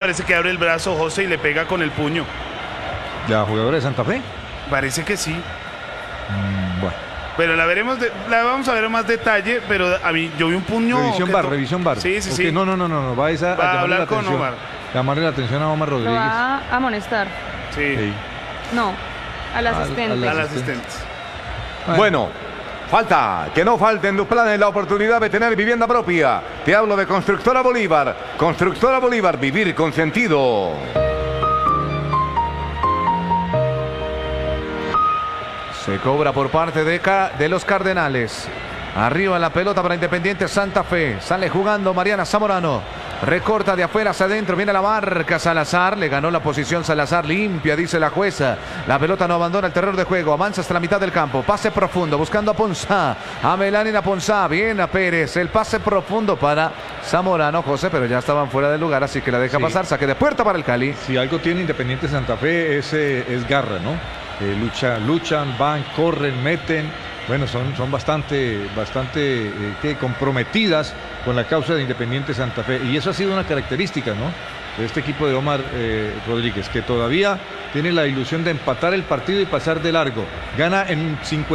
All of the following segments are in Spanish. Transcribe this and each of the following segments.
parece que abre el brazo José y le pega con el puño. ¿La jugadora de Santa Fe? Parece que sí. Bueno. Pero la vamos a ver en más detalle, pero a mí yo vi un puño. Revisión bar. Sí. No. Va a hablar con Omar. Llamarle la atención a Omar Rodríguez. Lo va a amonestar. Sí. No, al asistente. Al asistente. Bueno, falta, que no falte en tus planes la oportunidad de tener vivienda propia. Te hablo de Constructora Bolívar. Constructora Bolívar, vivir con sentido. Se cobra por parte de los Cardenales. Arriba la pelota para Independiente Santa Fe. Sale jugando Mariana Zamorano. Recorta de afuera hacia adentro. Viene la marca Salazar. Le ganó la posición Salazar. Limpia, dice la jueza. La pelota no abandona el terreno de juego. Avanza hasta la mitad del campo. Pase profundo. Buscando a Ponzá. A Melanina Ponzá. Bien a Pérez. El pase profundo para Zamorano, José. Pero ya estaban fuera del lugar. Así que la deja pasar. Saque de puerta para el Cali. Si algo tiene Independiente Santa Fe es garra, ¿no? Luchan, van, corren, meten. Bueno, son bastante comprometidas con la causa de Independiente Santa Fe. Y eso ha sido una característica, ¿no?, de este equipo de Omar Rodríguez, que todavía tiene la ilusión de empatar el partido y pasar de largo. Gana en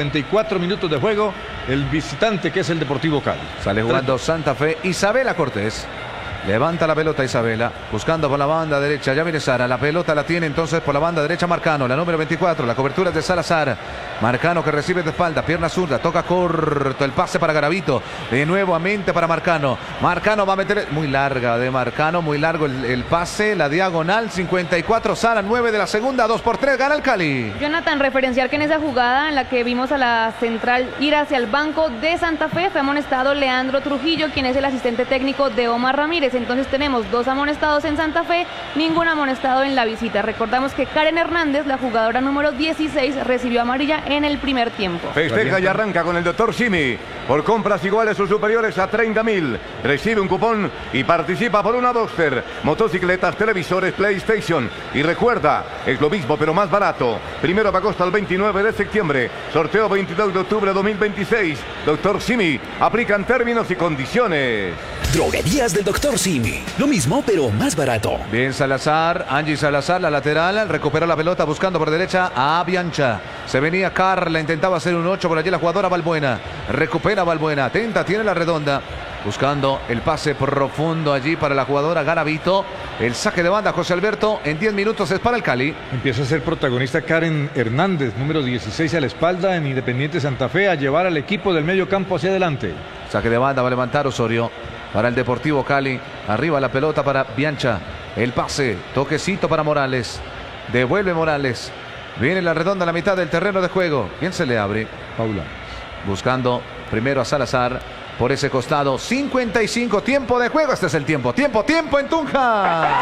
54 minutos de juego el visitante, que es el Deportivo Cali. Sale jugando Santa Fe. Isabela Cortés. Levanta la pelota Isabela, buscando por la banda derecha. Ya viene Sara, la pelota la tiene entonces por la banda derecha Marcano, la número 24. La cobertura es de Salazar. Marcano que recibe de espalda, pierna zurda, toca corto. El pase para Garavito, de nuevamente para Marcano. Marcano va a meter, muy larga de Marcano, muy largo el pase, la diagonal. 54 Sara, 9 de la segunda, 2-3, gana el Cali. Jonathan, referenciar que en esa jugada en la que vimos a la central ir hacia el banco de Santa Fe, fue amonestado Leandro Trujillo, quien es el asistente técnico de Omar Ramírez. Entonces tenemos 2 amonestados en Santa Fe, ningún amonestado en la visita. Recordamos que Karen Hernández, la jugadora número 16, recibió amarilla en el primer tiempo. Festeja y arranca con el Dr. Simi. Por compras iguales o superiores a 30.000, recibe un cupón y participa por una Boxster, motocicletas, televisores, PlayStation. Y recuerda, es lo mismo pero más barato. 1 de agosto al 29 de septiembre. Sorteo 22 de octubre de 2026. Dr. Simi. Aplican términos y condiciones. Droguerías del Dr. Simi. Lo mismo, pero más barato. Bien Salazar, Angie Salazar, la lateral, recupera la pelota buscando por derecha a Biancha. Se venía Carla, intentaba hacer un 8 por allí la jugadora Balbuena. Recupera Balbuena, atenta, tiene la redonda. Buscando el pase profundo allí para la jugadora Garavito. El saque de banda, José Alberto, en 10 minutos es para el Cali. Empieza a ser protagonista Karen Hernández, número 16 a la espalda en Independiente Santa Fe, a llevar al equipo del medio campo hacia adelante. Saque de banda, va a levantar Osorio para el Deportivo Cali. Arriba la pelota para Biancha. El pase, toquecito para Morales. Devuelve Morales. Viene la redonda a la mitad del terreno de juego. ¿Quién se le abre? Paula. Buscando primero a Salazar por ese costado. 55, tiempo de juego. Este es el tiempo. Tiempo en Tunja.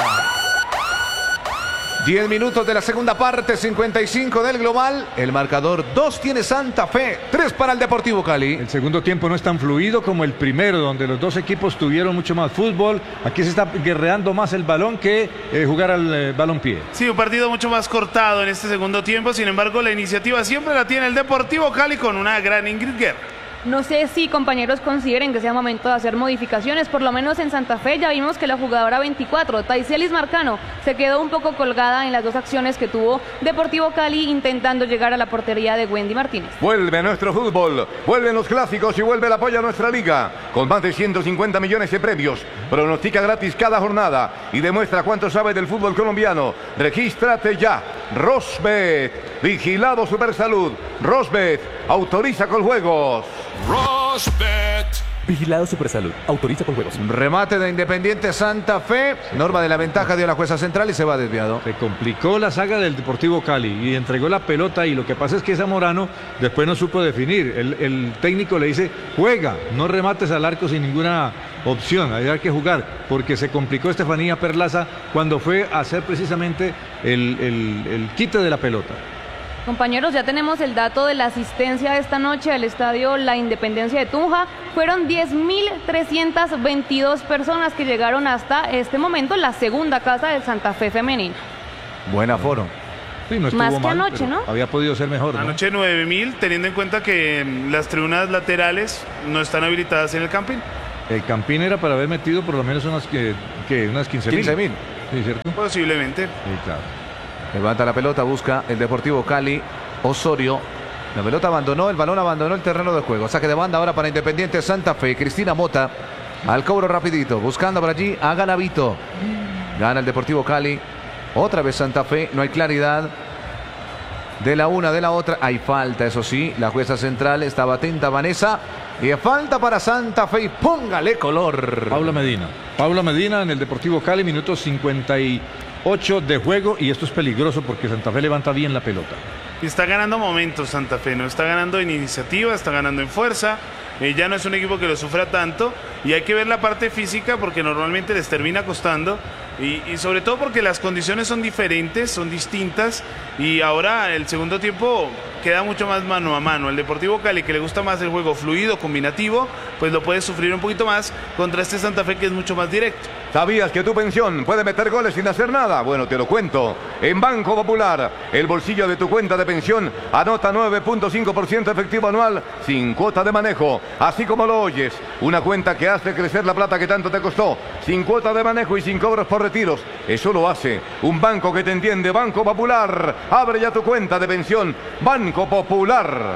10 minutos de la segunda parte, 55 del global. El marcador 2 tiene Santa Fe, 3 para el Deportivo Cali. El segundo tiempo no es tan fluido como el primero, donde los dos equipos tuvieron mucho más fútbol. Aquí se está guerreando más el balón que jugar al balompié. Sí, un partido mucho más cortado en este segundo tiempo. Sin embargo, la iniciativa siempre la tiene el Deportivo Cali con una gran Ingrid Guerra. No sé si compañeros consideren que sea momento de hacer modificaciones, por lo menos en Santa Fe ya vimos que la jugadora 24, Taicelis Marcano, se quedó un poco colgada en las 2 acciones que tuvo Deportivo Cali intentando llegar a la portería de Wendy Martínez. Vuelve nuestro fútbol, vuelven los clásicos y vuelve el apoyo a nuestra liga, con más de 150 millones de premios. Pronostica gratis cada jornada y demuestra cuánto sabe del fútbol colombiano. Regístrate ya. Rosbet, vigilado Supersalud. Rosbet, autoriza con juegos. Rosbet. Vigilado Supersalud. Autoriza con juegos. Remate de Independiente Santa Fe. Norma de la ventaja dio la jueza central y se va desviado. Se complicó la saga del Deportivo Cali y entregó la pelota, y lo que pasa es que Zamorano después no supo definir. El técnico le dice, juega, no remates al arco sin ninguna opción, hay que jugar, porque se complicó Estefanía Perlaza cuando fue a hacer precisamente el quite de la pelota. Compañeros, ya tenemos el dato de la asistencia esta noche al estadio La Independencia de Tunja. Fueron 10.322 personas que llegaron hasta este momento, la segunda casa del Santa Fe femenino. Buen aforo. Sí, no estuvo Más que mal, anoche, ¿no? Había podido ser mejor, ¿no? Anoche 9.000, teniendo en cuenta que las tribunas laterales no están habilitadas en el camping. El campín era para haber metido por lo menos unas 15.000. 15.000. Sí, ¿cierto? Posiblemente. Sí, claro. Levanta la pelota, busca el Deportivo Cali. Osorio. La pelota abandonó, el balón abandonó el terreno de juego. Saque de banda ahora para Independiente Santa Fe. Cristina Mota al cobro rapidito, buscando por allí a Garavito. Gana el Deportivo Cali. Otra vez Santa Fe, no hay claridad de la una de la otra. Hay falta, eso sí. La jueza central estaba atenta, Vanessa. Y falta para Santa Fe y póngale color. Paula Medina en el Deportivo Cali, minuto 58 de juego. Y esto es peligroso porque Santa Fe levanta bien la pelota. Y está ganando momentos Santa Fe, ¿no? Está ganando en iniciativa, está ganando en fuerza. Ya no es un equipo que lo sufra tanto. Y hay que ver la parte física porque normalmente les termina costando. Y sobre todo porque las condiciones son diferentes, son distintas. Y ahora el segundo tiempo queda mucho más mano a mano. El Deportivo Cali, que le gusta más el juego fluido, combinativo, pues lo puede sufrir un poquito más contra este Santa Fe que es mucho más directo. ¿Sabías que tu pensión puede meter goles sin hacer nada? Bueno, te lo cuento. En Banco Popular, el bolsillo de tu cuenta de pensión anota 9.5% efectivo anual sin cuota de manejo. Así como lo oyes, una cuenta que hace crecer la plata que tanto te costó, sin cuota de manejo y sin cobros por retiros. Eso lo hace un banco que te entiende. Banco Popular. Abre ya tu cuenta de pensión. Banco Popular.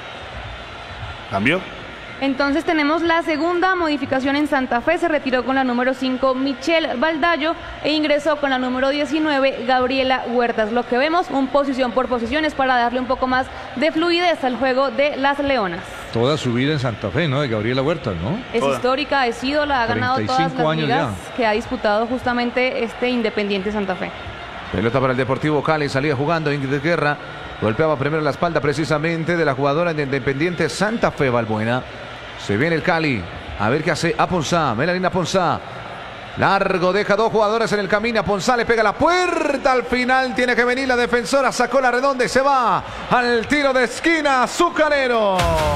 ¿Cambio? Entonces tenemos la segunda modificación en Santa Fe. Se retiró con la número 5 Michelle Baldayo e ingresó con la número 19 Gabriela Huertas. Lo que vemos, un posición por posiciones para darle un poco más de fluidez al juego de las Leonas. Toda su vida en Santa Fe, ¿no? De Gabriela Huertas, ¿no? Es histórica, es ídola, ha ganado todas 35 las años ligas ya. que ha disputado justamente este Independiente Santa Fe. Pelota para el Deportivo Cali, salía jugando Ingrid Guerra. Golpeaba primero la espalda precisamente de la jugadora de Independiente Santa Fe, Balbuena. Se viene el Cali. A ver qué hace Aponzá. Melanina Aponzá. Largo, deja dos jugadores en el camino. Aponzá le pega la puerta. Al final tiene que venir la defensora. Sacó la redonda y se va al tiro de esquina. Azucarero.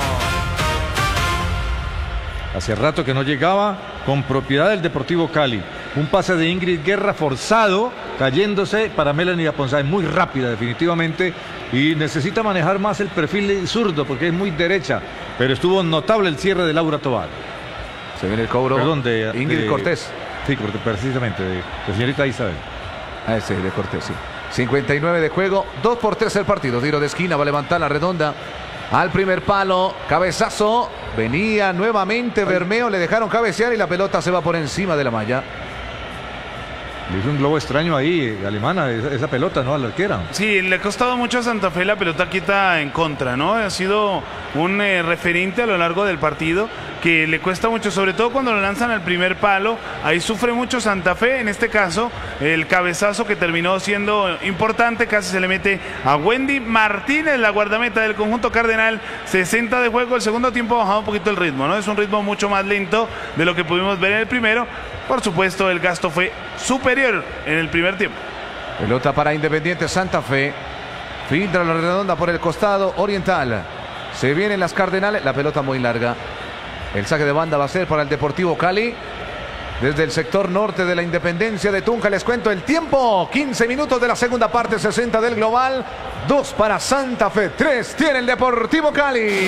Hace rato que no llegaba con propiedad del Deportivo Cali. Un pase de Ingrid Guerra forzado, cayéndose para Melanie Aponzá. Es muy rápida definitivamente y necesita manejar más el perfil zurdo porque es muy derecha. Pero estuvo notable el cierre de Laura Tobar. Se viene el cobro. Perdón, Ingrid Cortés. Sí, precisamente, de señorita Isabel. Sí, de Cortés, sí. 59 de juego, 2-3 el partido. Tiro de esquina, va a levantar la redonda. Al primer palo, cabezazo. Venía nuevamente Bermeo, le dejaron cabecear y la pelota se va por encima de la malla. Le hizo un globo extraño ahí, alemana, esa pelota, ¿no? A la arquera. Sí, le ha costado mucho a Santa Fe la pelota quieta en contra, ¿no? Ha sido un referente a lo largo del partido que le cuesta mucho, sobre todo cuando lo lanzan al primer palo. Ahí sufre mucho Santa Fe, en este caso, el cabezazo que terminó siendo importante, casi se le mete a Wendy Martínez, la guardameta del conjunto cardenal. 60 de juego, el segundo tiempo ha bajado un poquito el ritmo, ¿no? Es un ritmo mucho más lento de lo que pudimos ver en el primero. Por supuesto, el gasto fue superior en el primer tiempo. Pelota para Independiente Santa Fe. Filtra la redonda por el costado oriental. Se vienen las Cardenales. La pelota muy larga. El saque de banda va a ser para el Deportivo Cali. Desde el sector norte de la Independencia de Tunja. Les cuento el tiempo. 15 minutos de la segunda parte. 60 del global. 2 para Santa Fe. 3 tiene el Deportivo Cali.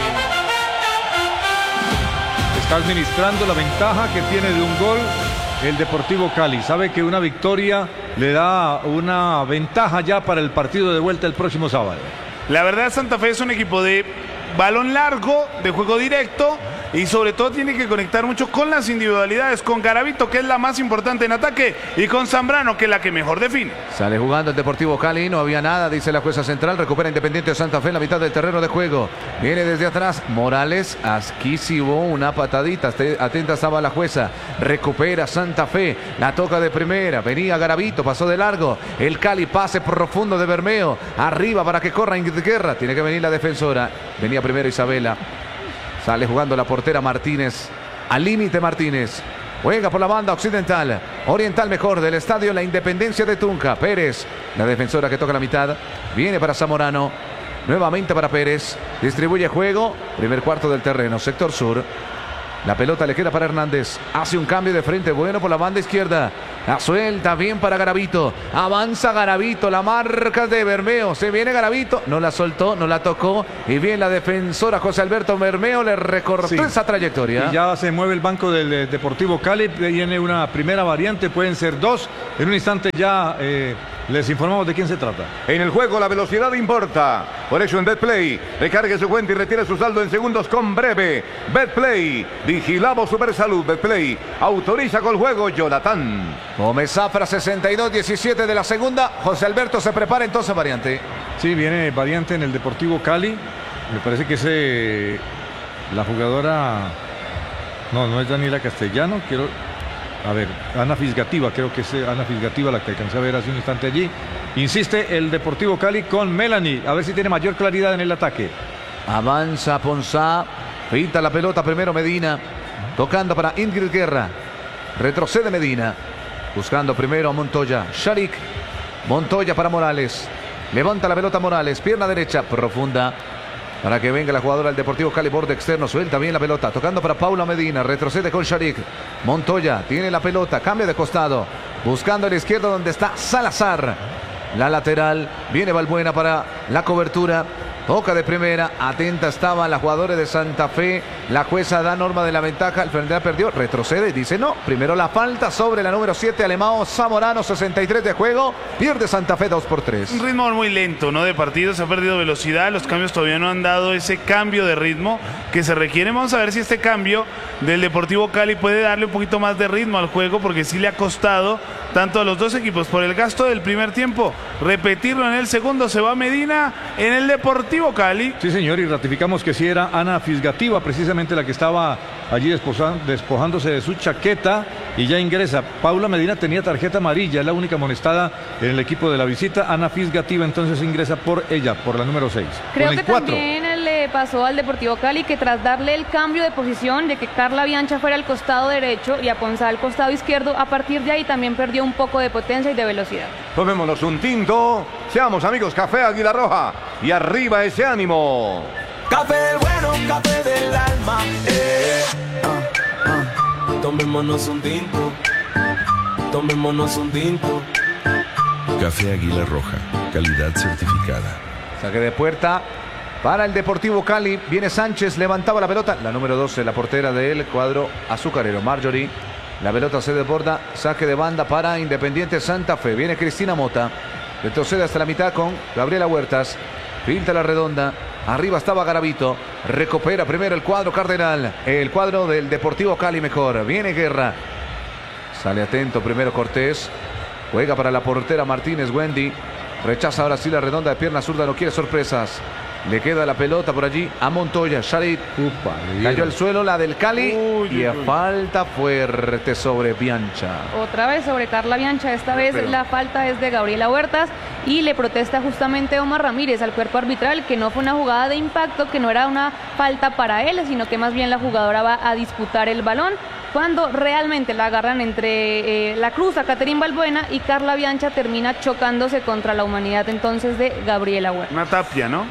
Está administrando la ventaja que tiene de un gol el Deportivo Cali. Sabe que una victoria le da una ventaja ya para el partido de vuelta el próximo sábado. La verdad, Santa Fe es un equipo de balón largo, de juego directo y sobre todo tiene que conectar mucho con las individualidades, con Garavito, que es la más importante en ataque, y con Zambrano, que es la que mejor define. Sale jugando el Deportivo Cali, no había nada, dice la jueza central. Recupera Independiente de Santa Fe en la mitad del terreno de juego. Viene desde atrás Morales, asquísimo, una patadita, atenta estaba la jueza. Recupera Santa Fe, la toca de primera, venía Garavito, pasó de largo. El Cali, pase profundo de Bermeo, arriba para que corra Ingrid Guerra. Tiene que venir la defensora, venía primero Isabela. Sale jugando la portera Martínez. Al límite Martínez. Juega por la banda occidental. Oriental mejor del estadio La Independencia de Tunja. Pérez, la defensora que toca la mitad. Viene para Zamorano. Nuevamente para Pérez. Distribuye juego. Primer cuarto del terreno. Sector sur. La pelota le queda para Hernández. Hace un cambio de frente. Bueno por la banda izquierda. La suelta bien para Garavito. Avanza Garavito. La marca de Bermeo. Se viene Garavito. No la soltó, no la tocó. Y bien la defensora José Alberto Bermeo le recortó esa trayectoria. Y ya se mueve el banco del Deportivo Cali. Viene una primera variante. Pueden ser dos. En un instante ya les informamos de quién se trata. En el juego la velocidad importa. Por eso en BetPlay, recargue su cuenta y retire su saldo en segundos con breve. BetPlay, vigilamos Supersalud. BetPlay, autoriza con el juego Jonathan. Gómez Zafra, 62-17 de la segunda. José Alberto se prepara entonces variante. Sí, viene variante en el Deportivo Cali. Me parece que es la jugadora... No es Daniela Castellano. A ver, Ana Fisgativa, creo que es Ana Fisgativa la que alcancé a ver hace un instante allí. Insiste el Deportivo Cali con Melanie, a ver si tiene mayor claridad en el ataque. Avanza Ponzá, pinta la pelota primero Medina, tocando para Ingrid Guerra. Retrocede Medina, buscando primero a Montoya. Sharik, Montoya para Morales. Levanta la pelota Morales, pierna derecha, profunda. Para que venga la jugadora del Deportivo Cali, borde externo, suelta bien la pelota, tocando para Paula Medina, retrocede con Sharik. Montoya tiene la pelota, cambia de costado, buscando a la izquierda donde está Salazar. La lateral, viene Balbuena para la cobertura, toca de primera, atenta estaba la jugadora de Santa Fe, la jueza da norma de la ventaja, el Federal perdió, retrocede y dice no, primero la falta sobre la número 7, Alemão Zamorano, 63 de juego, pierde Santa Fe 2-3. Un ritmo muy lento, ¿no? De partido, se ha perdido velocidad, los cambios todavía no han dado ese cambio de ritmo que se requiere. Vamos a ver si este cambio del Deportivo Cali puede darle un poquito más de ritmo al juego, porque sí le ha costado tanto a los dos equipos por el gasto del primer tiempo. Repetirlo en el segundo, se va Medina en el Deportivo Cali. Sí, señor, y ratificamos que sí era Ana Fisgativa, precisamente la que estaba allí despojándose de su chaqueta, y ya ingresa. Paula Medina tenía tarjeta amarilla, es la única amonestada en el equipo de la visita. Ana Fisgativa entonces ingresa por ella, por la número 6. Creo que también le pasó al Deportivo Cali que tras darle el cambio de posición, de que Carla Biancha fuera al costado derecho y a Ponzá al costado izquierdo, a partir de ahí también perdió un poco de potencia y de velocidad. Tomémonos un tinto, seamos amigos, Café Águila Roja, y arriba ese ánimo. Café del bueno, café del alma. Tomémonos un tinto, tomémonos un tinto. Café Águila Roja, calidad certificada. Saque de puerta para el Deportivo Cali. Viene Sánchez, levantaba la pelota. La número 12, la portera del cuadro azucarero, Marjorie. La pelota se desborda. Saque de banda para Independiente Santa Fe. Viene Cristina Mota. Retrocede hasta la mitad con Gabriela Huertas. Filtra la redonda. Arriba estaba Garavito. Recupera primero el cuadro cardenal. El cuadro del Deportivo Cali mejor. Viene Guerra. Sale atento primero Cortés. Juega para la portera Martínez Wendy. Rechaza ahora sí la redonda de pierna zurda. No quiere sorpresas. Le queda la pelota por allí a Montoya. Sharit. Cayó al suelo la del Cali. Y a falta fuerte sobre Biancha. Otra vez sobre Carla Biancha. Esta vez la falta es de Gabriela Huertas. Y le protesta justamente Omar Ramírez al cuerpo arbitral que no fue una jugada de impacto, que no era una falta para él, sino que más bien la jugadora va a disputar el balón. Cuando realmente la agarran entre la cruz a Caterín Balbuena y Carla Biancha termina chocándose contra la humanidad entonces de Gabriela Huertas. Una tapia, ¿no?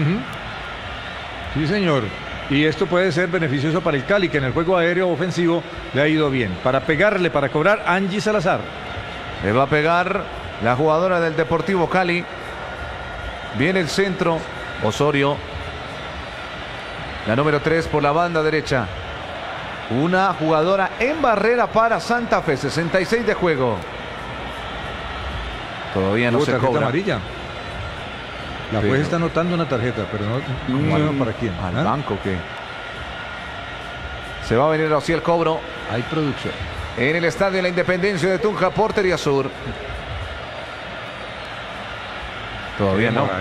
Sí, señor. Y esto puede ser beneficioso para el Cali, que en el juego aéreo ofensivo le ha ido bien. Para pegarle, para cobrar, Angie Salazar. Le va a pegar la jugadora del Deportivo Cali. Viene el centro, Osorio. La número 3 por la banda derecha. Una jugadora en barrera para Santa Fe, 66 de juego. Todavía no se tarjeta cobra. amarilla. La juez está anotando una tarjeta, pero no para quién. ¿Al banco qué? Se va a venir así el cobro. Hay producción. En el estadio de la Independencia de Tunja, Portería Sur. Todavía no.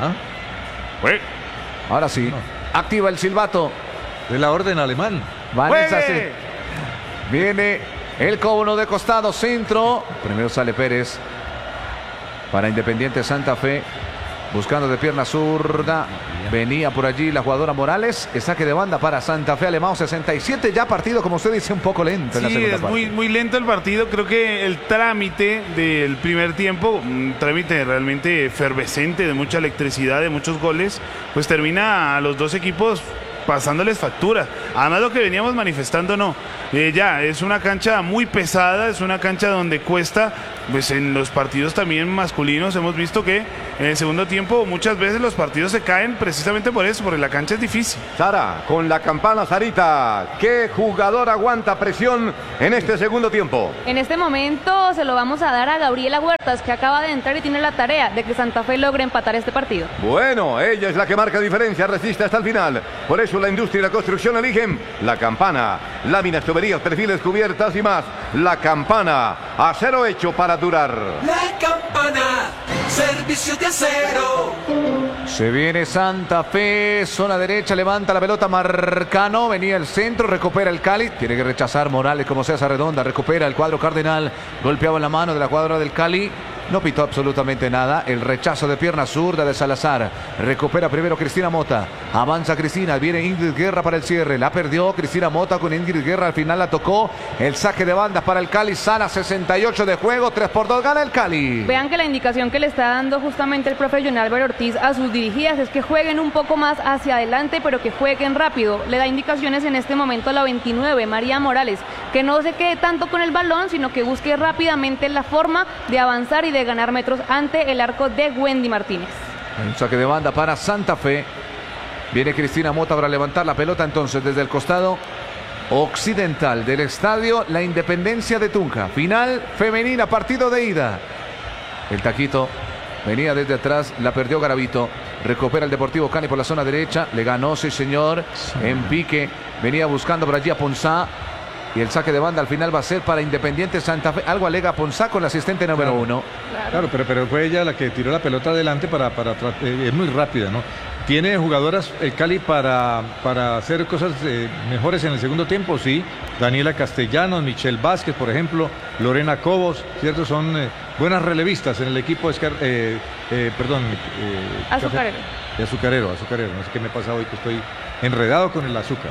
Ahora sí. Activa el silbato. De la orden alemán. Vanessa, sí. Viene el cobro de costado, centro. Primero sale Pérez para Independiente Santa Fe. Buscando de pierna zurda. Venía por allí la jugadora Morales. El saque de banda para Santa Fe, Alemão, 67. Ya partido, como usted dice, un poco lento en la segunda parte. Sí, muy lento el partido. Creo que el trámite del primer tiempo, un trámite realmente efervescente, de mucha electricidad, de muchos goles, pues termina a los dos equipos pasándoles factura. Además, lo que veníamos manifestando, no. Ya, es una cancha muy pesada, es una cancha donde cuesta, pues en los partidos también masculinos hemos visto que en el segundo tiempo muchas veces los partidos se caen precisamente por eso, porque la cancha es difícil. Sara, con la campana, Sarita, ¿qué jugador aguanta presión en este segundo tiempo? En este momento se lo vamos a dar a Gabriela Huertas, que acaba de entrar y tiene la tarea de que Santa Fe logre empatar este partido. Bueno, ella es la que marca diferencia, resiste hasta el final. Por eso la industria y la construcción eligen la campana. Láminas, tuberías, perfiles, cubiertas y más. La campana, acero hecho para durar. La campana, servicios de acero. Se viene Santa Fe, zona derecha, levanta la pelota Marcano, venía el centro, recupera el Cali, tiene que rechazar Morales como sea esa redonda, recupera el cuadro cardenal, golpeaba en la mano de la cuadra del Cali. No pitó absolutamente nada. El rechazo de pierna zurda de Salazar. Recupera primero Cristina Mota. Avanza Cristina. Viene Ingrid Guerra para el cierre. La perdió Cristina Mota con Ingrid Guerra. Al final la tocó. El saque de bandas para el Cali. Sana 68 de juego. 3-2 gana el Cali. Vean que la indicación que le está dando justamente el profe John Álvaro Ortiz a sus dirigidas es que jueguen un poco más hacia adelante, pero que jueguen rápido. Le da indicaciones en este momento a la 29, María Morales, que no se quede tanto con el balón, sino que busque rápidamente la forma de avanzar y de ganar metros ante el arco de Wendy Martínez. Un saque de banda para Santa Fe. Viene Cristina Mota para levantar la pelota entonces desde el costado occidental del estadio La Independencia de Tunja. Final femenina, partido de ida. El taquito venía desde atrás, la perdió Garavito. Recupera el Deportivo Cali por la zona derecha. Le ganó, sí señor, en pique. Venía buscando por allí a Ponzá. Y el saque de banda al final va a ser para Independiente Santa Fe. Algo alega Ponzá con la asistente número 1. Claro, pero fue ella la que tiró la pelota adelante es muy rápida, ¿no? ¿Tiene jugadoras el Cali para hacer cosas mejores en el segundo tiempo? Sí. Daniela Castellanos, Michelle Vázquez, por ejemplo, Lorena Cobos, ¿cierto? Son buenas relevistas en el equipo Azucarero. Azucarero. No sé qué me pasa hoy, que estoy enredado con el azúcar.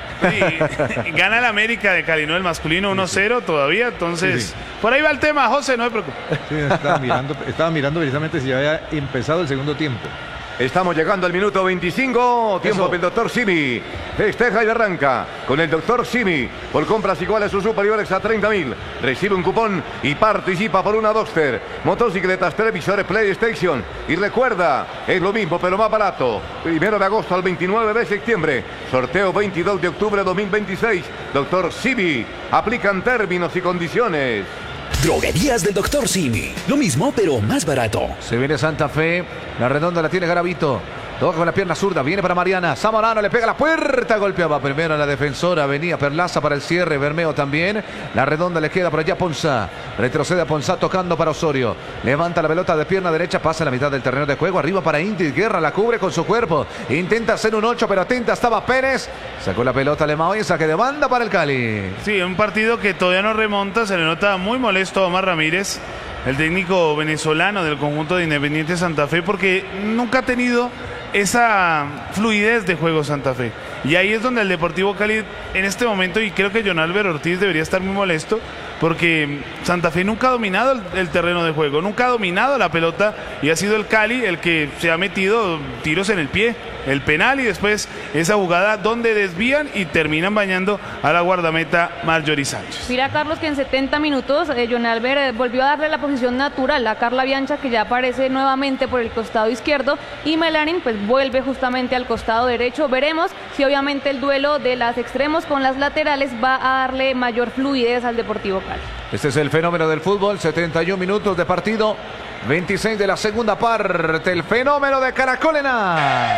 Y gana el América de Cali, ¿no? El masculino 1-0 todavía, entonces sí. Por ahí va el tema, José, no me preocupe. Sí, estaba mirando precisamente si ya había empezado el segundo tiempo. Estamos llegando al minuto 25, tiempo del doctor Simi. Festeja y arranca con el doctor Simi. Por compras iguales o superiores a 30.000. Recibe un cupón y participa por una Duster, motocicletas, televisores, PlayStation. Y recuerda, es lo mismo pero más barato. 1 de agosto al 29 de septiembre. Sorteo 22 de octubre de 2026. Doctor Simi. Aplican términos y condiciones. Droguerías del Dr. Simi. Lo mismo, pero más barato. Se viene Santa Fe. La redonda la tiene Garavito. Toca con la pierna zurda. Viene para Mariana. Zamorano le pega a la puerta. Golpeaba primero a la defensora. Venía Perlaza para el cierre. Bermeo también. La redonda le queda por allá a Ponzá. Retrocede a Ponzá tocando para Osorio. Levanta la pelota de pierna derecha. Pasa a la mitad del terreno de juego. Arriba para Ingrid Guerra. La cubre con su cuerpo. Intenta hacer un 8, pero atenta estaba Pérez. Sacó la pelota Alemão y saque de banda para el Cali. Sí, un partido que todavía no remonta. Se le nota muy molesto a Omar Ramírez, el técnico venezolano del conjunto de Independiente Santa Fe, porque nunca ha tenido esa fluidez de juego Santa Fe. Y ahí es donde el Deportivo Cali en este momento, y creo que John Álvaro Ortiz debería estar muy molesto, porque Santa Fe nunca ha dominado el terreno de juego, nunca ha dominado la pelota, y ha sido el Cali el que se ha metido tiros en el pie, el penal y después esa jugada donde desvían y terminan bañando a la guardameta Marjorie Sánchez. Mira, Carlos, que en 70 minutos John Álvaro volvió a darle la posición natural a Carla Biancha, que ya aparece nuevamente por el costado izquierdo, y Melanin pues vuelve justamente al costado derecho. Veremos si obviamente el duelo de las extremos con las laterales va a darle mayor fluidez al Deportivo Cali. Este es el fenómeno del fútbol. 71 minutos de partido, 26 de la segunda parte. El fenómeno de Caracolena.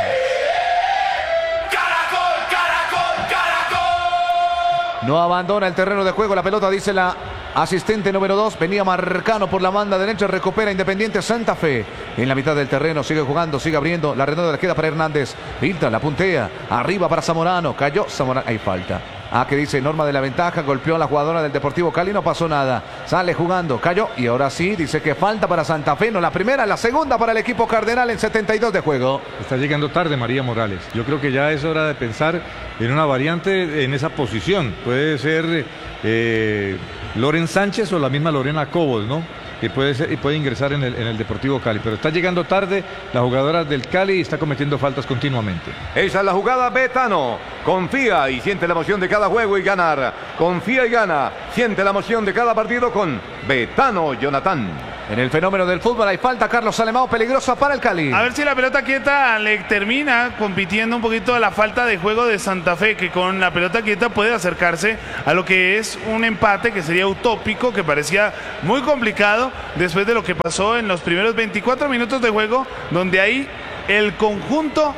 No abandona el terreno de juego. La pelota, dice la asistente número 2. Venía Marcano por la banda derecha. Recupera Independiente Santa Fe. En la mitad del terreno. Sigue jugando. Sigue abriendo. La redonda le queda para Hernández. Filtra, la puntea. Arriba para Zamorano. Cayó Zamorano. Hay falta. Que dice norma de la ventaja. Golpeó a la jugadora del Deportivo Cali. No pasó nada. Sale jugando. Cayó. Y ahora sí. Dice que falta para Santa Fe. No la primera. La segunda para el equipo cardenal en 72 de juego. Está llegando tarde María Morales. Yo creo que ya es hora de pensar en una variante en esa posición. Puede ser Loren Sánchez o la misma Lorena Cobos, ¿no? y puede ingresar en el Deportivo Cali. Pero está llegando tarde la jugadora del Cali y está cometiendo faltas continuamente. Esa es la jugada Betano. Confía y siente la emoción de cada juego y ganar. Confía y gana. Siente la emoción de cada partido con Betano, Jonathan. En el fenómeno del fútbol hay falta, Carlos Alemão, peligrosa para el Cali. A ver si la pelota quieta le termina compitiendo un poquito a la falta de juego de Santa Fe, que con la pelota quieta puede acercarse a lo que es un empate que sería utópico, que parecía muy complicado después de lo que pasó en los primeros 24 minutos de juego, donde ahí el conjunto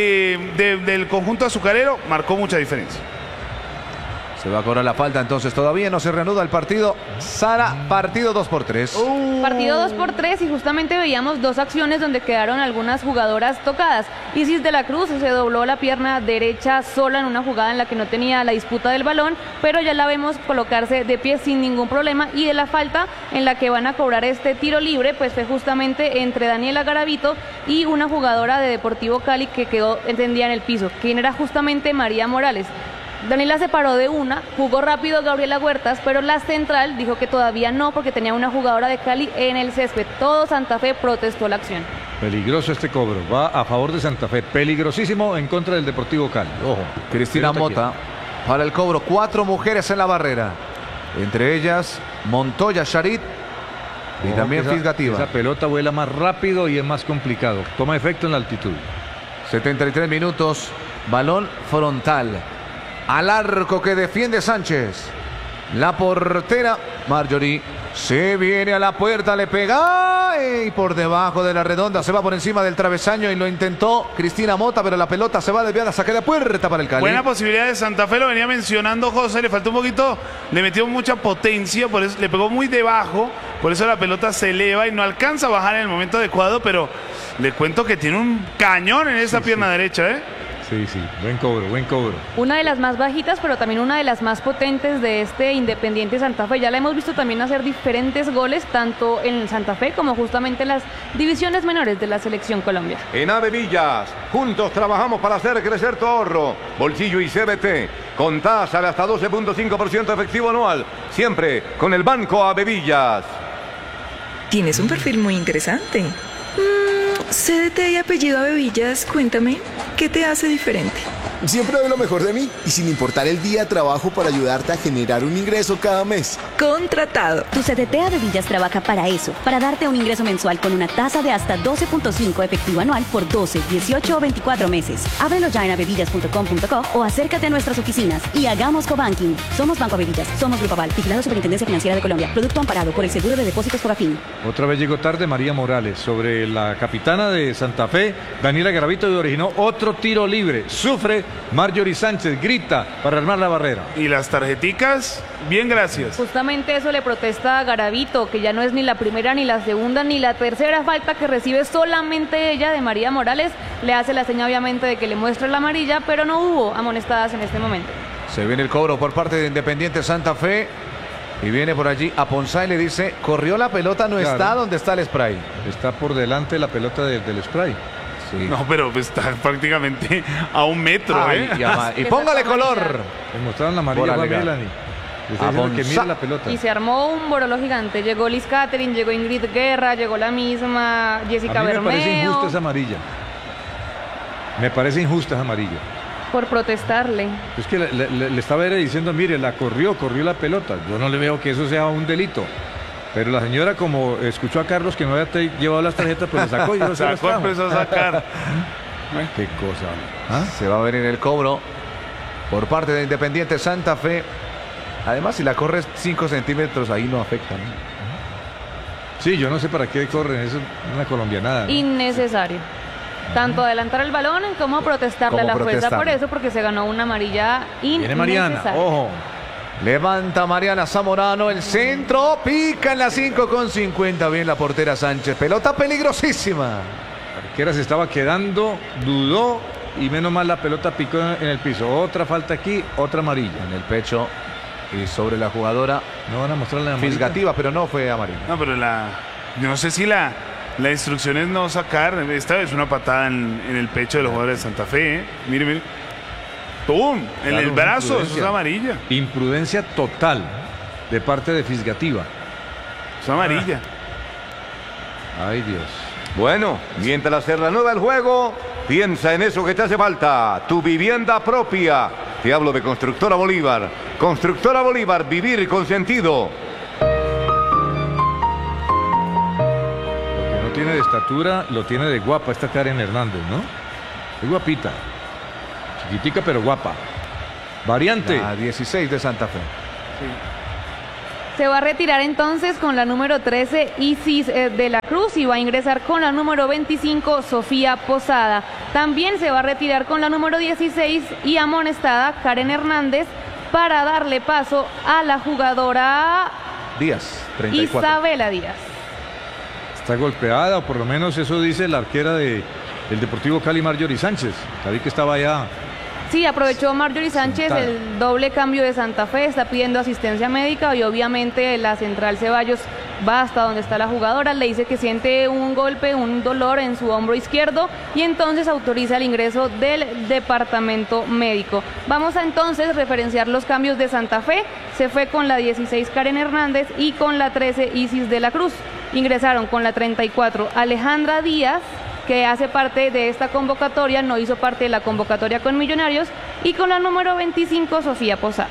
del conjunto azucarero marcó mucha diferencia. Se va a cobrar la falta, entonces todavía no se reanuda el partido. Sara, partido 2-3. Partido 2-3 y justamente veíamos dos acciones donde quedaron algunas jugadoras tocadas. Isis de la Cruz se dobló la pierna derecha sola en una jugada en la que no tenía la disputa del balón, pero ya la vemos colocarse de pie sin ningún problema. Y de la falta en la que van a cobrar este tiro libre, pues fue justamente entre Daniela Garavito y una jugadora de Deportivo Cali que quedó tendida en el piso, quien era justamente María Morales. Daniela se paró de una, jugó rápido Gabriela Huertas, pero la central dijo que todavía no porque tenía una jugadora de Cali en el césped. Todo Santa Fe protestó la acción. Peligroso este cobro, va a favor de Santa Fe, peligrosísimo en contra del Deportivo Cali. Ojo. Cristina Mota para el cobro, 4 mujeres en la barrera, entre ellas Montoya Charit y también Fisgativa. Esa pelota vuela más rápido y es más complicado, toma efecto en la altitud. 73 minutos, balón frontal al arco que defiende Sánchez. La portera Marjorie se viene a la puerta, le pega y por debajo de la redonda se va por encima del travesaño y lo intentó Cristina Mota, pero la pelota se va desviada, saque de puerta para el Cali. Buena posibilidad de Santa Fe, lo venía mencionando José, le faltó un poquito, le metió mucha potencia, por eso le pegó muy debajo, por eso la pelota se eleva y no alcanza a bajar en el momento adecuado, pero le cuento que tiene un cañón en esa pierna derecha, ¿eh? Sí, buen cobro, buen cobro. Una de las más bajitas, pero también una de las más potentes de este Independiente Santa Fe. Ya la hemos visto también hacer diferentes goles, tanto en Santa Fe como justamente en las divisiones menores de la Selección Colombia. En Avevillas, juntos trabajamos para hacer crecer tu ahorro. Bolsillo y CBT, con tasa de hasta 12.5% efectivo anual. Siempre con el Banco Avevillas. Tienes un perfil muy interesante. CDT y apellido Avevillas, cuéntame, ¿qué te hace diferente? Siempre doy lo mejor de mí y sin importar el día trabajo para ayudarte a generar un ingreso cada mes. Contratado. Tu CDT Avevillas trabaja para eso, para darte un ingreso mensual con una tasa de hasta 12.5 efectivo anual por 12, 18 o 24 meses. Ábrelo ya en avevillas.com.co o acércate a nuestras oficinas y hagamos cobanking. Somos Banco Avevillas, somos Grupo Aval, vigilado Superintendencia Financiera de Colombia, producto amparado por el Seguro de Depósitos Fogafín. Otra vez llegó tarde María Morales. Sobre la capitana de Santa Fe, Daniela Garavito, y originó otro tiro libre. Sufre Marjorie Sánchez, grita para armar la barrera. Y las tarjeticas, bien, gracias. Justamente eso le protesta a Garavito, que ya no es ni la primera, ni la segunda, ni la tercera falta que recibe solamente ella de María Morales. Le hace la señal obviamente de que le muestre la amarilla, pero no hubo amonestadas en este momento. Se viene el cobro por parte de Independiente Santa Fe. Y viene por allí a Ponzá y le dice, corrió la pelota, no claro, está donde está el spray. Está por delante la pelota del spray. Sí. No, pero está prácticamente a 1 metro. Y póngale color. Le mostraron la amarilla a Melanie. Que mire la pelota. Y se armó un borolo gigante. Llegó Liz Catherine, llegó Ingrid Guerra, llegó la misma Jessica Bermeo. Me parece injusta esa amarilla. Me parece injusta esa amarilla. Por protestarle. Es que le estaba diciendo, mire, corrió la pelota. Yo no le veo que eso sea un delito. Pero la señora, como escuchó a Carlos que no había llevado las tarjetas, pues le sacó y no se las trajo. Empezó a sacar. Qué cosa. Se va a venir el cobro por parte de Independiente Santa Fe. Además, si la corres 5 centímetros, ahí no afecta, ¿no? Sí, yo no sé para qué corren, eso es una colombianada, ¿no? Innecesario. Tanto adelantar el balón como protestarle a la fuerza por eso, porque se ganó una amarilla innecesaria. Viene Mariana, ojo. Levanta Mariana Zamorano, el centro, pica en la 5:50. Bien la portera Sánchez, pelota peligrosísima. La arquera se estaba quedando, dudó y menos mal la pelota picó en el piso. Otra falta aquí, otra amarilla. En el pecho y sobre la jugadora. No van a mostrar la amarilla. Fisgativa, pero no fue amarilla. No, pero yo no sé si la instrucción es no sacar. Esta es una patada en el pecho de los jugadores de Santa Fe, ¿eh? Mire. ¡Pum! En el brazo, eso es amarilla. Imprudencia total de parte de Fisgativa. Es amarilla. Ay, Dios. Bueno, mientras se reanuda el juego, piensa en eso que te hace falta, tu vivienda propia. Te hablo de Constructora Bolívar. Constructora Bolívar, vivir con sentido. Lo que no tiene de estatura, lo tiene de guapa esta Karen Hernández, ¿no? Es guapita. Chiquitica, pero guapa. Variante. La 16 de Santa Fe. Se va a retirar entonces con la número 13 Isis de la Cruz y va a ingresar con la número 25 Sofía Posada. También se va a retirar con la número 16 y amonestada Karen Hernández para darle paso a la jugadora Díaz, 34. Isabela Díaz. Está golpeada, o por lo menos eso dice la arquera del Deportivo Cali, Marjorie Sánchez. La vi que estaba allá. Sí, aprovechó Marjorie Sánchez sentada. el doble cambio de Santa Fe, está pidiendo asistencia médica y obviamente la central Ceballos va hasta donde está la jugadora, le dice que siente un golpe, un dolor en su hombro izquierdo y entonces autoriza el ingreso del departamento médico. Vamos a entonces referenciar los cambios de Santa Fe. Se fue con la 16 Karen Hernández y con la 13 Isis de la Cruz. Ingresaron con la 34 Alejandra Díaz, que hace parte de esta convocatoria, no hizo parte de la convocatoria con Millonarios, y con la número 25 Sofía Posada.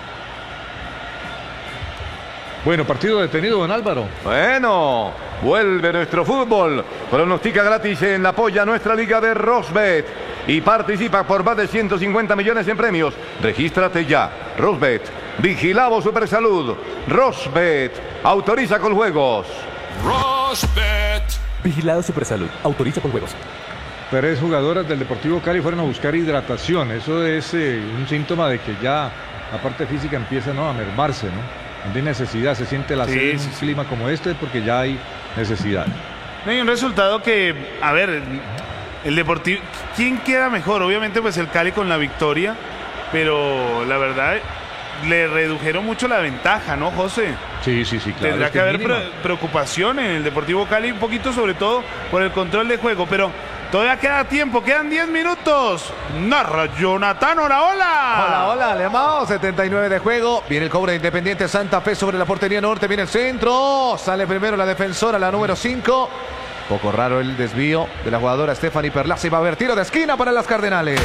Bueno, partido detenido, don Álvaro. Bueno, vuelve nuestro fútbol. Pronostica gratis en la polla nuestra liga de Rosbet y participa por más de 150 millones en premios. Regístrate ya. Rosbet, Vigilado Supersalud. Rosbet, autoriza con juegos. Rosbet. Vigilado Supersalud. Autoriza con juegos. 3 jugadoras del Deportivo Cali fueron a buscar hidratación. Eso es un síntoma de que ya la parte física empieza, ¿no?, a mermarse, ¿no? Hay necesidad, se siente la sed en un clima como este porque ya hay necesidad. Hay un resultado que, a ver, el Deportivo, ¿quién queda mejor? Obviamente pues el Cali con la victoria, pero la verdad le redujeron mucho la ventaja, ¿no, José? Sí, claro. Tendrá que haber preocupación en el Deportivo Cali, un poquito sobre todo por el control de juego, pero todavía queda tiempo, quedan 10 minutos. Narra Jonathan Oraola. Hola, Alemão, 79 de juego. Viene el cobro de Independiente Santa Fe sobre la portería norte, viene el centro. Sale primero la defensora, la número 5. Poco raro el desvío de la jugadora Stephanie Perlaza y va a haber tiro de esquina para las Cardenales.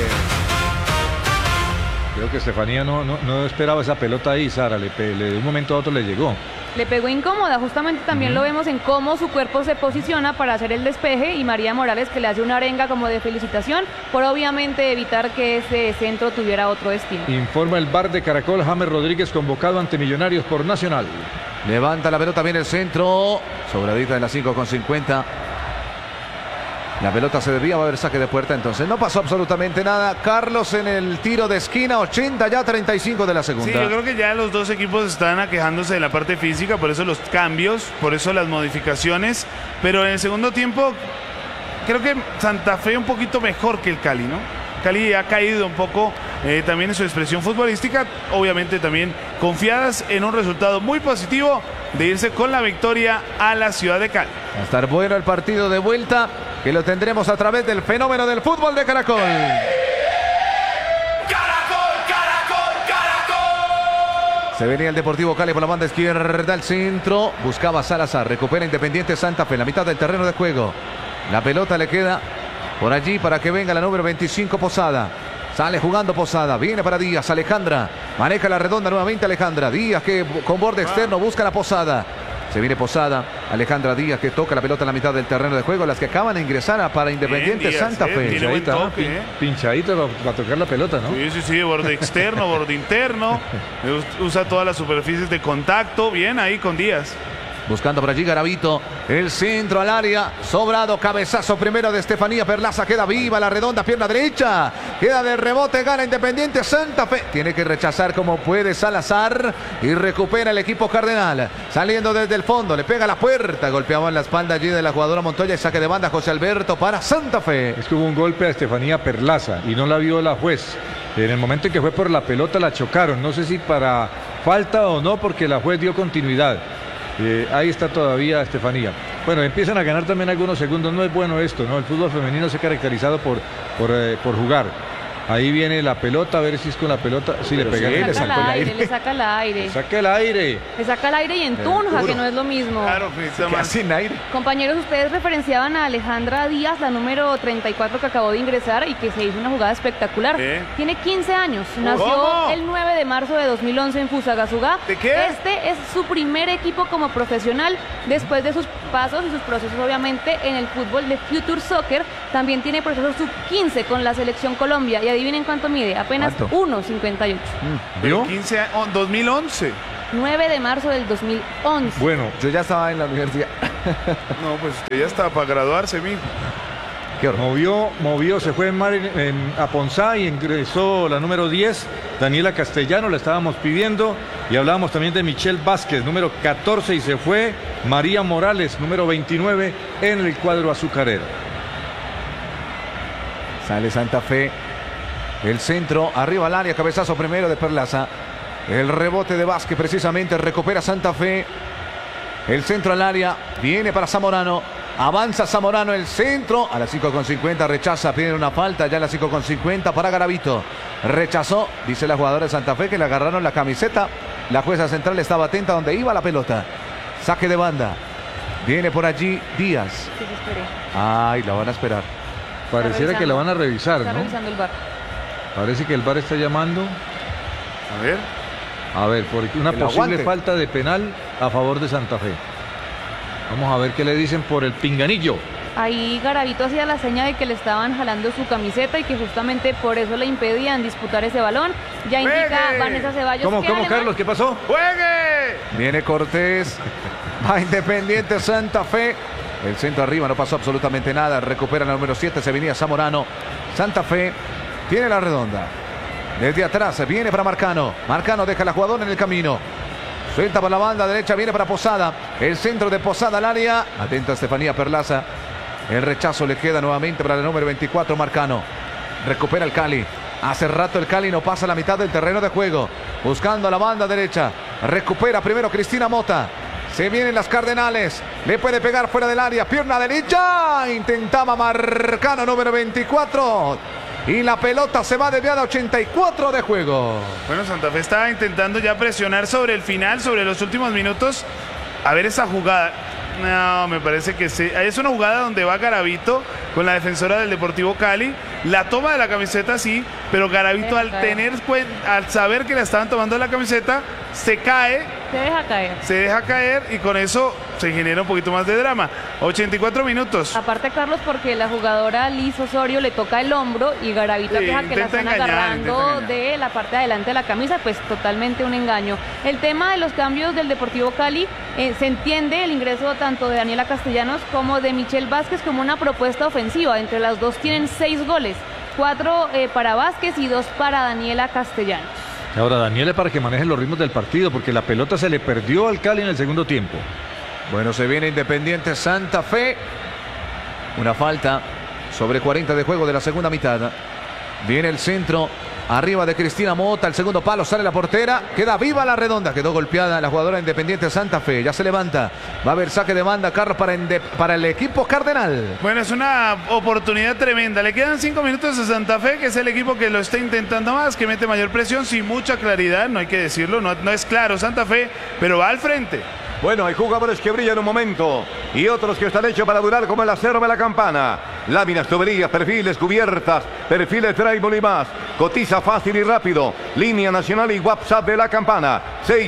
Creo que Estefanía no esperaba esa pelota ahí, Sara. De un momento a otro le llegó. Le pegó incómoda, justamente también lo vemos en cómo su cuerpo se posiciona para hacer el despeje y María Morales que le hace una arenga como de felicitación por obviamente evitar que ese centro tuviera otro destino. Informa el VAR de Caracol, James Rodríguez convocado ante Millonarios por Nacional. Levanta la pelota, viene el centro. Sobradita de las 5:50. La pelota se desvía, va a haber saque de puerta, entonces no pasó absolutamente nada. Carlos en el tiro de esquina, 80 ya, 35 de la segunda. Sí, yo creo que ya los dos equipos están aquejándose de la parte física, por eso los cambios, por eso las modificaciones, pero en el segundo tiempo creo que Santa Fe un poquito mejor que el Cali, ¿no? Cali ha caído un poco también en su expresión futbolística, obviamente también confiadas en un resultado muy positivo de irse con la victoria a la ciudad de Cali. Va a estar bueno el partido de vuelta, que lo tendremos a través del fenómeno del fútbol de Caracol. Se venía el Deportivo Cali por la banda izquierda, al centro, buscaba Salazar, recupera Independiente Santa Fe, la mitad del terreno de juego. La pelota le queda por allí para que venga la número 25 Posada. Sale jugando Posada, viene para Díaz, Alejandra, maneja la redonda nuevamente Alejandra, Díaz que con borde externo busca la Posada. Se viene Posada, Alejandra Díaz que toca la pelota en la mitad del terreno de juego, las que acaban de ingresar para Independiente Díaz, Santa Fe. tiene buen toque, Pinchadito para tocar la pelota, ¿no? Sí, borde externo, borde interno, usa todas las superficies de contacto, bien ahí con Díaz. Buscando por allí Garavito, el centro al área, sobrado, cabezazo primero de Estefanía Perlaza, queda viva la redonda, pierna derecha, queda de rebote, gana Independiente Santa Fe, tiene que rechazar como puede Salazar y recupera el equipo cardenal, saliendo desde el fondo, le pega a la puerta, golpeaba en la espalda allí de la jugadora Montoya y saque de banda José Alberto para Santa Fe. Es que hubo un golpe a Estefanía Perlaza y no la vio la juez. En el momento en que fue por la pelota la chocaron, no sé si para falta o no, porque la juez dio continuidad. Ahí está todavía Estefanía. Bueno, empiezan a ganar también algunos segundos. No es bueno esto, ¿no? El fútbol femenino se ha caracterizado por jugar. Ahí viene la pelota, a ver si es con la pelota. Sí, le pega. Le saca el aire, le saca el aire. Saca el aire. Le saca el aire y en Tunja, que no es lo mismo. Claro, sin aire. Compañeros, ustedes referenciaban a Alejandra Díaz, la número 34 que acabó de ingresar y que se hizo una jugada espectacular. Tiene 15 años, nació el 9 de marzo de 2011 en Fusagasugá. ¿De qué? Este es su primer equipo como profesional después de sus pasos y sus procesos obviamente en el fútbol de Future Soccer. También tiene procesos sub-15 con la selección Colombia y adivinen cuánto mide, apenas 1.58. ¿Vio? 15 2011. 9 de marzo del 2011. Bueno, yo ya estaba en la universidad. No, pues usted ya estaba para graduarse, mijo. Movió, se fue a Ponzá y ingresó la número 10, Daniela Castellano, la estábamos pidiendo, y hablábamos también de Michelle Vázquez, número 14, y se fue María Morales, número 29, en el cuadro azucarero. Sale Santa Fe, el centro, arriba al área, cabezazo primero de Perlaza, el rebote de Vázquez precisamente, recupera Santa Fe, el centro al área, viene para Zamorano. Avanza Zamorano, el centro, a las 5:50 rechaza, pide una falta, ya a las 5:50 para Garavito. Rechazó, dice la jugadora de Santa Fe que le agarraron la camiseta. La jueza central estaba atenta donde iba la pelota. Saque de banda. Viene por allí Díaz. Ay, la van a esperar. Pareciera que la van a revisar, está ¿no? revisando el VAR. Parece que el VAR está llamando. A ver, por una posible falta de penal a favor de Santa Fe. Vamos a ver qué le dicen por el pinganillo. Ahí Garavito hacía la seña de que le estaban jalando su camiseta y que justamente por eso le impedían disputar ese balón. Ya indica Vanessa Ceballos. ¿Cómo, Carlos? ¿Qué pasó? ¡Juegue! Viene Cortés. Va Independiente Santa Fe. El centro arriba, no pasó absolutamente nada. Recupera el número 7, se venía Zamorano. Santa Fe tiene la redonda. Desde atrás viene para Marcano. Marcano deja la jugadora en el camino. Suelta por la banda derecha, viene para Posada. El centro de Posada al área. Atenta Estefanía Perlaza. El rechazo le queda nuevamente para el número 24, Marcano. Recupera el Cali. Hace rato el Cali no pasa la mitad del terreno de juego. Buscando la banda derecha. Recupera primero Cristina Mota. Se vienen las Cardenales. Le puede pegar fuera del área. Pierna derecha. Intentaba Marcano, número 24. Y la pelota se va desviada a 84 de juego. Bueno, Santa Fe estaba intentando ya presionar sobre el final, sobre los últimos minutos. A ver esa jugada. No, me parece que sí. Es una jugada donde va Garavito con la defensora del Deportivo Cali. La toma de la camiseta sí, pero Garavito al saber que la estaban tomando la camiseta, se cae. Se deja caer y con eso se genera un poquito más de drama. 84 minutos. Aparte, Carlos, porque la jugadora Liz Osorio le toca el hombro y Garavito queja que la están agarrando de la parte de adelante de la camisa, pues totalmente un engaño. El tema de los cambios del Deportivo Cali, se entiende el ingreso tanto de Daniela Castellanos como de Michelle Vázquez como una propuesta ofensiva. Entre las dos tienen 6 goles, 4 para Vázquez y 2 para Daniela Castellanos. Ahora Daniela para que maneje los ritmos del partido, porque la pelota se le perdió al Cali en el segundo tiempo. Bueno, se viene Independiente Santa Fe. Una falta sobre 40 de juego de la segunda mitad. Viene el centro. Arriba de Cristina Mota, el segundo palo, sale la portera, queda viva la redonda, quedó golpeada la jugadora Independiente Santa Fe, ya se levanta, va a haber saque de banda, Carlos, para el equipo cardenal. Bueno, es una oportunidad tremenda, le quedan 5 minutos a Santa Fe, que es el equipo que lo está intentando más, que mete mayor presión, sin mucha claridad, no hay que decirlo, no es claro Santa Fe, pero va al frente. Bueno, hay jugadores que brillan un momento y otros que están hechos para durar como el acero de la campana. Láminas, tuberías, perfiles, cubiertas, perfiles Tribal y más. Cotiza fácil y rápido. Línea nacional y WhatsApp de la campana.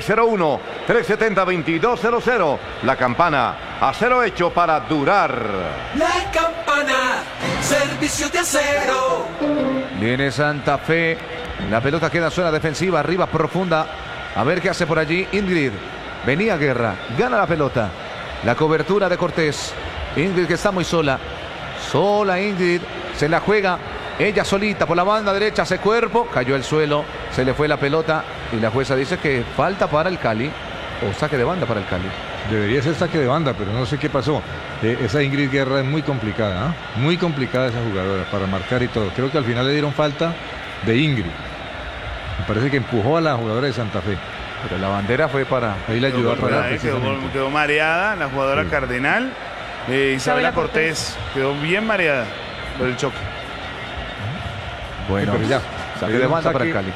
601-370-2200. La campana, acero hecho para durar. La campana, servicio de acero. Viene Santa Fe. La pelota queda en zona defensiva, arriba profunda. A ver qué hace por allí Ingrid. Venía Guerra, gana la pelota. La cobertura de Cortés. Ingrid que está muy sola. Sola Ingrid, se la juega. Ella solita por la banda derecha, hace cuerpo. Cayó al suelo, se le fue la pelota. Y la jueza dice que falta para el Cali. O saque de banda para el Cali. Debería ser saque de banda, pero no sé qué pasó. Esa Ingrid Guerra es muy complicada, ¿eh? Muy complicada esa jugadora para marcar y todo. Creo que al final le dieron falta de Ingrid. Me parece que empujó a la jugadora de Santa Fe. Pero la bandera fue para... Ahí le ayudó a parar. Quedó mareada la jugadora Cardenal. Isabela Cortés quedó bien mareada por el choque. Bueno, pero ya. saque de banda para el Cali.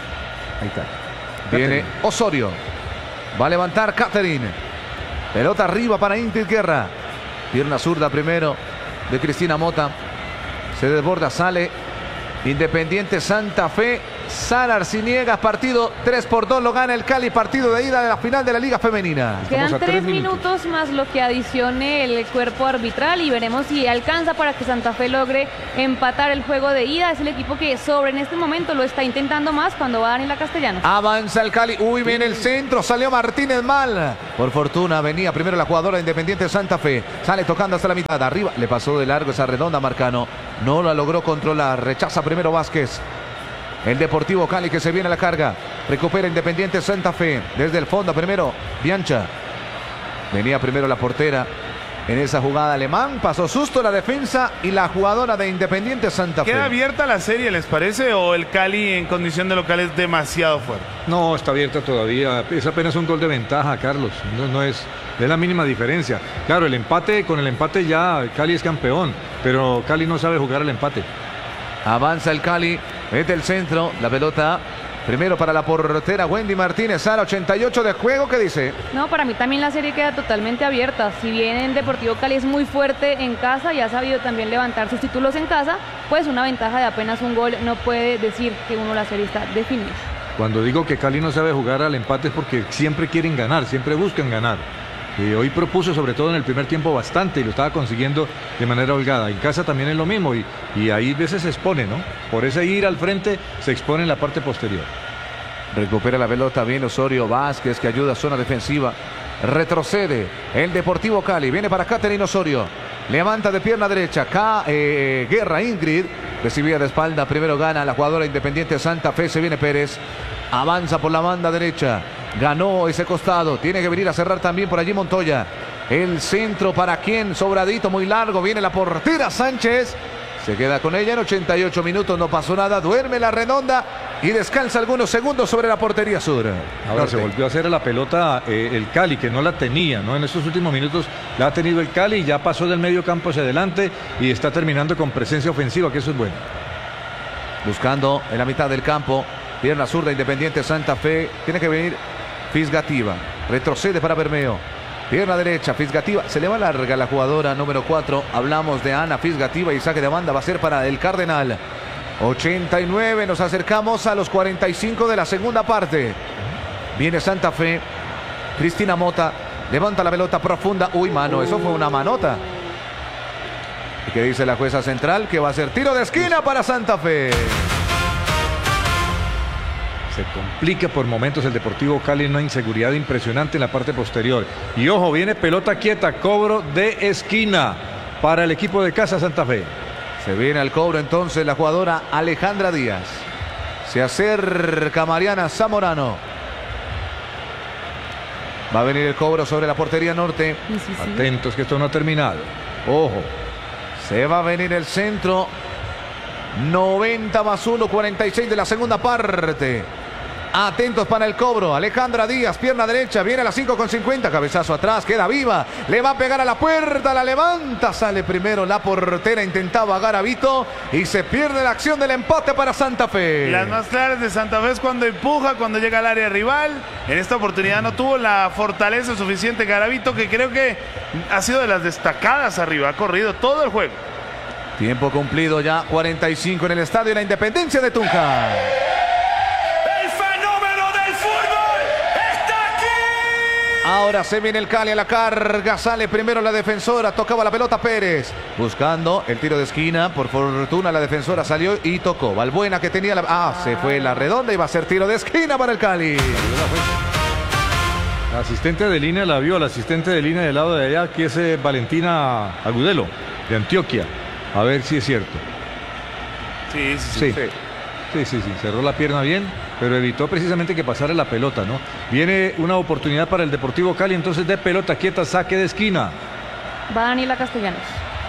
Ahí está. Viene Osorio. Va a levantar Catherine. Pelota arriba para Ingrid Guerra. Pierna zurda primero de Cristina Mota. Se desborda, sale Independiente Santa Fe. Sara Arciniegas, partido 3-2, lo gana el Cali, partido de ida de la final de la Liga Femenina. Quedan 3 minutos más lo que adicione el cuerpo arbitral y veremos si alcanza para que Santa Fe logre empatar el juego de ida. Es el equipo que sobre en este momento lo está intentando más cuando va Daniela Castellanos. Avanza el Cali, viene el centro, salió Martínez mal. Por fortuna venía primero la jugadora de Independiente Santa Fe, sale tocando hasta la mitad, arriba, le pasó de largo esa redonda Marcano, no la logró controlar, rechaza primero Vázquez. El Deportivo Cali que se viene a la carga. Recupera Independiente Santa Fe. Desde el fondo primero Biancha. Venía primero la portera. En esa jugada Alemán pasó susto la defensa y la jugadora de Independiente Santa Fe. ¿Queda abierta la serie, les parece? ¿O el Cali en condición de local es demasiado fuerte? No, está abierta todavía. Es apenas un gol de ventaja, Carlos. No es la mínima diferencia. Claro, con el empate ya Cali es campeón. Pero Cali no sabe jugar al empate. Avanza el Cali, mete el centro, la pelota primero para la portera Wendy Martínez. Sara, 88 de juego, ¿qué dice? No, para mí también la serie queda totalmente abierta. Si bien el Deportivo Cali es muy fuerte en casa y ha sabido también levantar sus títulos en casa, pues una ventaja de apenas un gol no puede decir que la serie está definida. Cuando digo que Cali no sabe jugar al empate es porque siempre quieren ganar, siempre buscan ganar. Hoy propuso sobre todo en el primer tiempo bastante y lo estaba consiguiendo de manera holgada. En casa también es lo mismo y ahí a veces se expone, ¿no? Por ese ir al frente se expone en la parte posterior. Recupera la pelota bien Osorio Vázquez que ayuda a zona defensiva. Retrocede el Deportivo Cali. Viene para Catherine Osorio. Levanta de pierna derecha. Guerra Ingrid. Recibida de espalda. Primero gana la jugadora Independiente Santa Fe. Se viene Pérez. Avanza por la banda derecha. Ganó ese costado. Tiene que venir a cerrar también por allí Montoya. El centro para quien, sobradito, muy largo. Viene la portera Sánchez. Se queda con ella en 88 minutos. No pasó nada. Duerme la redonda y descansa algunos segundos sobre la portería sur. Ahora se volvió a hacer la pelota el Cali, que no la tenía, ¿no? En estos últimos minutos la ha tenido el Cali. Ya pasó del medio campo hacia adelante y está terminando con presencia ofensiva, que eso es bueno. Buscando en la mitad del campo. Pierna zurda Independiente Santa Fe. Tiene que venir Fisgativa. Retrocede para Bermeo. Pierna derecha, Fisgativa. Se le va larga la jugadora número 4. Hablamos de Ana Fisgativa y saque de banda va a ser para el Cardenal. 89. Nos acercamos a los 45 de la segunda parte. Viene Santa Fe. Cristina Mota. Levanta la pelota profunda. Mano. Eso fue una manota. ¿Y qué dice la jueza central? Que va a ser tiro de esquina para Santa Fe. Se complica por momentos el Deportivo Cali, una inseguridad impresionante en la parte posterior. Y ojo, viene pelota quieta, cobro de esquina para el equipo de Casa Santa Fe. Se viene al cobro entonces la jugadora Alejandra Díaz. Se acerca Mariana Zamorano. Va a venir el cobro sobre la portería norte. Sí. Atentos que esto no ha terminado. Ojo. Se va a venir el centro. 90 más 1, 46 de la segunda parte. Atentos para el cobro. Alejandra Díaz, pierna derecha, viene a las 5:50. Cabezazo atrás, queda viva. Le va a pegar a la puerta, la levanta. Sale primero la portera, intentaba Garavito y se pierde la acción del empate para Santa Fe. Las más claras de Santa Fe es cuando empuja, cuando llega al área rival. En esta oportunidad no tuvo la fortaleza suficiente Garavito, que creo que ha sido de las destacadas arriba. Ha corrido todo el juego. Tiempo cumplido ya, 45 en el estadio de la Independencia de Tunja. ¡El fenómeno del fútbol está aquí! Ahora se viene el Cali a la carga, sale primero la defensora, tocaba la pelota Pérez. Buscando el tiro de esquina, por fortuna la defensora salió y tocó. Valbuena que tenía se fue la redonda y va a ser tiro de esquina para el Cali. La asistente de línea la vio, la asistente de línea del lado de allá, que es Valentina Agudelo, de Antioquia. A ver si es cierto. Sí. Cerró la pierna bien, pero evitó precisamente que pasara la pelota, ¿no? Viene una oportunidad para el Deportivo Cali, entonces de pelota quieta, saque de esquina. Va Daniela Castellanos.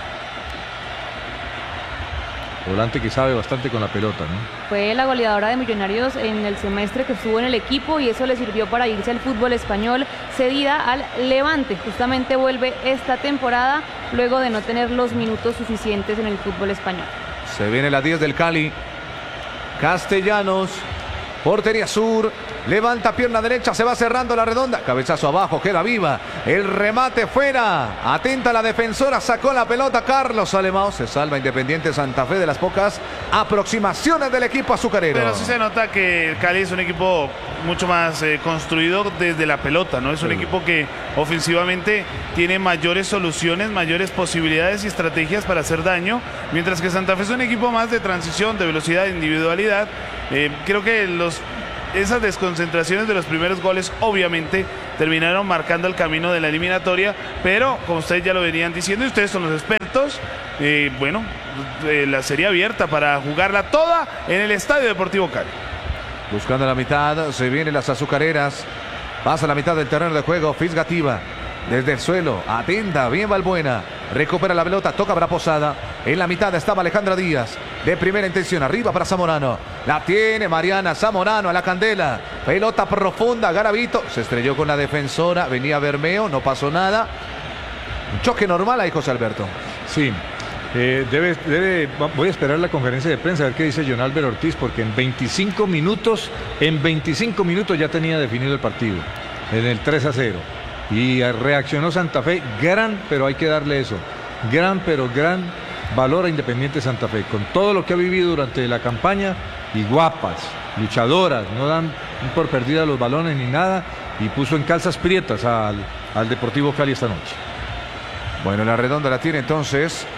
Volante que sabe bastante con la pelota, ¿no? Fue la goleadora de Millonarios en el semestre que estuvo en el equipo y eso le sirvió para irse al fútbol español, cedida al Levante. Justamente vuelve esta temporada luego de no tener los minutos suficientes en el fútbol español. Se viene la 10 del Cali. Castellanos, portería sur. Levanta pierna derecha, se va cerrando la redonda. Cabezazo abajo, queda viva. El remate fuera. Atenta la defensora, sacó la pelota Carlos Alemão. Se salva Independiente Santa Fe de las pocas aproximaciones del equipo azucarero. Pero sí se nota que el Cali es un equipo mucho más construido desde la pelota, ¿no? Es un equipo que ofensivamente tiene mayores soluciones, mayores posibilidades y estrategias para hacer daño. Mientras que Santa Fe es un equipo más de transición, de velocidad, de individualidad. Creo que esas desconcentraciones de los primeros goles obviamente terminaron marcando el camino de la eliminatoria, pero como ustedes ya lo venían diciendo y ustedes son los expertos, la serie abierta para jugarla toda en el Estadio Deportivo Cali. Buscando la mitad, se vienen las azucareras, pasa la mitad del terreno de juego, Fisgativa. Desde el suelo, atenta, bien Valbuena, recupera la pelota, toca para Posada. En la mitad estaba Alejandra Díaz, de primera intención, arriba para Zamorano. La tiene Mariana Zamorano a la candela. Pelota profunda, Garavito, se estrelló con la defensora, venía Bermeo, no pasó nada. Un choque normal ahí, José Alberto. Sí, voy a esperar la conferencia de prensa a ver qué dice John Álvaro Ortiz, porque en 25 minutos ya tenía definido el partido, en el 3-0. Y reaccionó Santa Fe, pero hay que darle eso, gran valor a Independiente Santa Fe, con todo lo que ha vivido durante la campaña, y guapas, luchadoras, no dan por perdida los balones ni nada, y puso en calzas prietas al Deportivo Cali esta noche. Bueno, la redonda la tiene entonces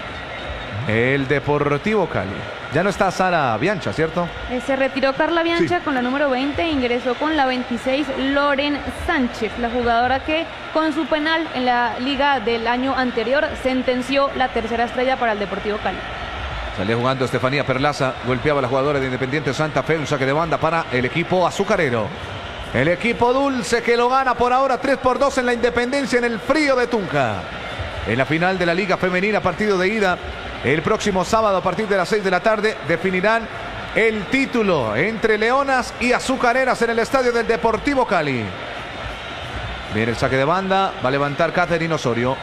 el Deportivo Cali. Ya no está Sara Biancha, ¿cierto? Se retiró Carla Biancha con la número 20, ingresó con la 26 Loren Sánchez, la jugadora que con su penal en la liga del año anterior sentenció la tercera estrella para el Deportivo Cali. Salía jugando Estefanía Perlaza, golpeaba a la jugadora de Independiente Santa Fe, un saque de banda para el equipo azucarero. El equipo dulce que lo gana por ahora 3-2 en la Independencia en el frío de Tunja. En la final de la Liga Femenina, partido de ida. El próximo sábado a partir de las 6 de la tarde definirán el título entre Leonas y Azucareras en el estadio del Deportivo Cali. Viene el saque de banda, va a levantar Catherine Osorio.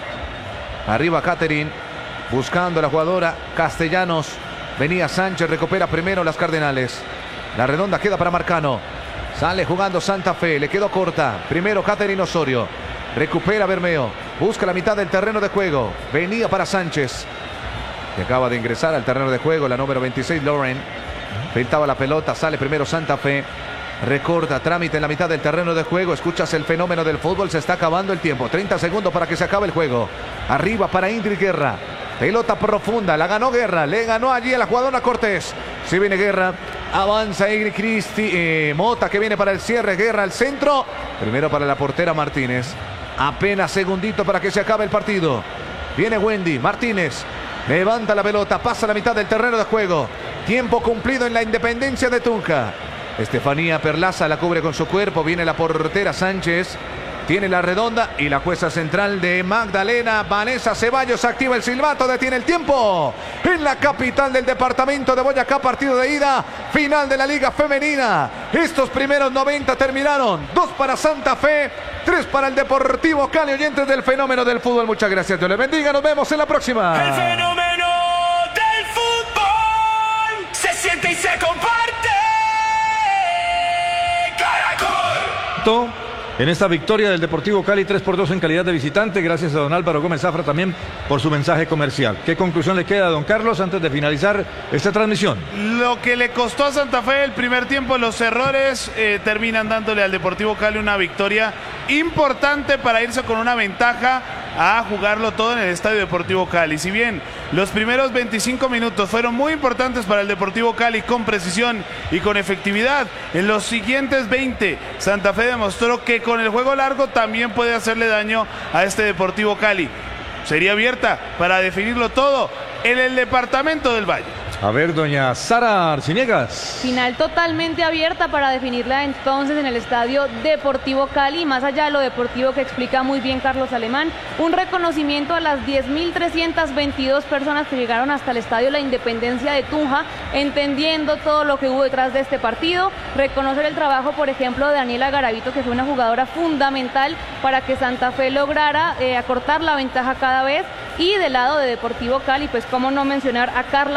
Arriba Catherine, buscando a la jugadora Castellanos. Venía Sánchez, recupera primero las Cardenales. La redonda queda para Marcano. Sale jugando Santa Fe, le quedó corta. Primero Catherine Osorio. Recupera Bermeo, busca la mitad del terreno de juego. Venía para Sánchez, que acaba de ingresar al terreno de juego, la número 26, Lauren. Pintaba la pelota, sale primero Santa Fe. Recorta, trámite en la mitad del terreno de juego. Escuchas el fenómeno del fútbol, se está acabando el tiempo. 30 segundos para que se acabe el juego. Arriba para Ingrid Guerra. Pelota profunda, la ganó Guerra, le ganó allí a la jugadora Cortés. Si viene Guerra, avanza Ingrid Mota que viene para el cierre. Guerra al centro, primero para la portera Martínez. Apenas segundito para que se acabe el partido. Viene Wendy Martínez. Levanta la pelota, pasa la mitad del terreno de juego. Tiempo cumplido en la Independencia de Tunja. Estefanía Perlaza la cubre con su cuerpo. Viene la portera Sánchez. Tiene la redonda y la jueza central de Magdalena, Vanessa Ceballos, activa el silbato, detiene el tiempo. En la capital del departamento de Boyacá, partido de ida, final de la Liga Femenina. Estos primeros 90 terminaron. 2 para Santa Fe, 3 para el Deportivo Cali. Oyentes del fenómeno del fútbol, muchas gracias. Dios les bendiga, nos vemos en la próxima. El fenómeno del fútbol se siente y se comparte. Caracol. En esta victoria del Deportivo Cali 3-2 en calidad de visitante, gracias a don Álvaro Gómez Zafra también por su mensaje comercial. ¿Qué conclusión le queda a don Carlos antes de finalizar esta transmisión? Lo que le costó a Santa Fe el primer tiempo, los errores terminan dándole al Deportivo Cali una victoria importante para irse con una ventaja a jugarlo todo en el Estadio Deportivo Cali. Si bien los primeros 25 minutos fueron muy importantes para el Deportivo Cali con precisión y con efectividad, en los siguientes 20 Santa Fe demostró que con el juego largo también puede hacerle daño a este Deportivo Cali. Sería abierta para definirlo todo en el departamento del Valle. A ver, doña Sara Arciniegas. Final totalmente abierta para definirla entonces en el Estadio Deportivo Cali. Más allá de lo deportivo que explica muy bien Carlos Alemán, un reconocimiento a las 10.322 personas que llegaron hasta el Estadio La Independencia de Tunja, entendiendo todo lo que hubo detrás de este partido. Reconocer el trabajo, por ejemplo, de Daniela Garavito, que fue una jugadora fundamental para que Santa Fe lograra acortar la ventaja cada vez. Y del lado de Deportivo Cali, pues cómo no mencionar a Carla Biancha,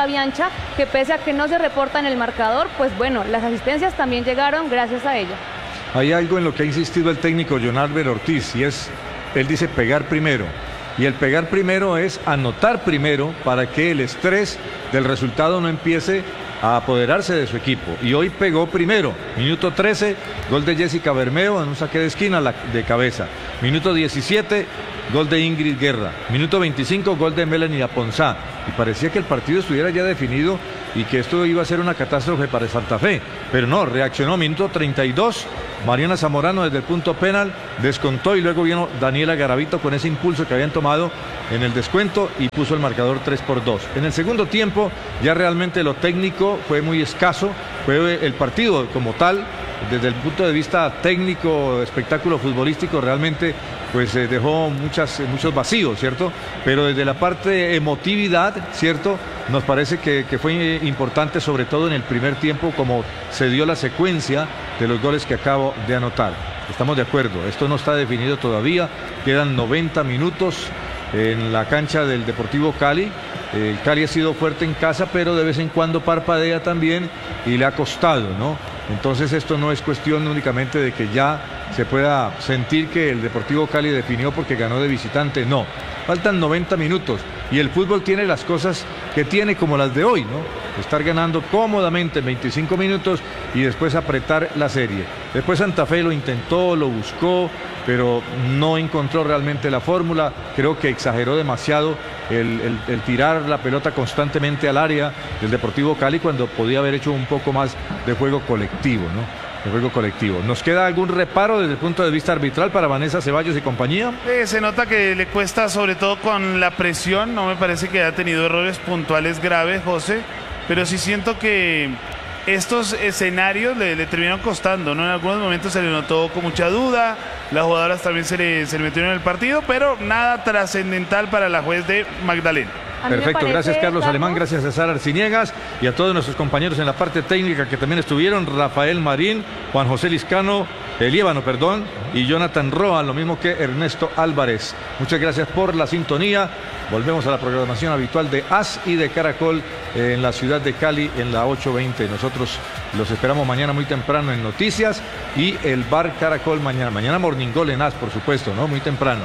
Camila, que pese a que no se reporta en el marcador, pues bueno, las asistencias también llegaron gracias a ella. Hay algo en lo que ha insistido el técnico John Albert Ortiz, y es, él dice pegar primero. Y el pegar primero es anotar primero para que el estrés del resultado no empiece a apoderarse de su equipo. Y hoy pegó primero. Minuto 13, gol de Jessica Bermeo en un saque de esquina de cabeza. Minuto 17, gol de Ingrid Guerra. Minuto 25, gol de Melanie Aponzá. Y parecía que el partido estuviera ya definido y que esto iba a ser una catástrofe para Santa Fe. Pero no, reaccionó. Minuto 32, Mariana Zamorano desde el punto penal descontó y luego vino Daniela Garavito con ese impulso que habían tomado en el descuento y puso el marcador 3-2. En el segundo tiempo ya realmente lo técnico fue muy escaso, fue el partido como tal, desde el punto de vista técnico, espectáculo futbolístico, realmente pues dejó muchos vacíos, ¿cierto? Pero desde la parte emotividad, ¿cierto? Nos parece que fue importante, sobre todo en el primer tiempo, como se dio la secuencia de los goles que acabo de anotar. Estamos de acuerdo, esto no está definido todavía, quedan 90 minutos en la cancha del Deportivo Cali. El Cali ha sido fuerte en casa, pero de vez en cuando parpadea también y le ha costado, ¿no? Entonces esto no es cuestión únicamente de que ya se pueda sentir que el Deportivo Cali definió porque ganó de visitante, no. Faltan 90 minutos y el fútbol tiene las cosas que tiene como las de hoy, ¿no? Estar ganando cómodamente en 25 minutos y después apretar la serie. Después Santa Fe lo intentó, lo buscó, pero no encontró realmente la fórmula. Creo que exageró demasiado el tirar la pelota constantemente al área del Deportivo Cali cuando podía haber hecho un poco más de juego colectivo, ¿no? De juego colectivo. ¿Nos queda algún reparo desde el punto de vista arbitral para Vanessa Ceballos y compañía? Se nota que le cuesta, sobre todo con la presión. No me parece que haya tenido errores puntuales graves, José, pero sí siento que estos escenarios le terminaron costando, ¿no? En algunos momentos se le notó con mucha duda, las jugadoras también se le metieron en el partido, pero nada trascendental para la juez de Magdalena. Perfecto, gracias Carlos Alemán, gracias a Sara Arciniegas y a todos nuestros compañeros en la parte técnica que también estuvieron, Rafael Marín, Juan José Liscano, Líbano, y Jonathan Roa, lo mismo que Ernesto Álvarez. Muchas gracias por la sintonía. Volvemos a la programación habitual de AS y de Caracol en la ciudad de Cali en la 8:20. Nosotros los esperamos mañana muy temprano en Noticias y el Bar Caracol mañana Morning Goal en AS, por supuesto, ¿no? Muy temprano.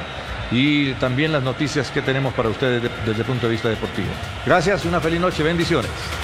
Y también las noticias que tenemos para ustedes desde el punto de vista deportivo. Gracias, una feliz noche, bendiciones.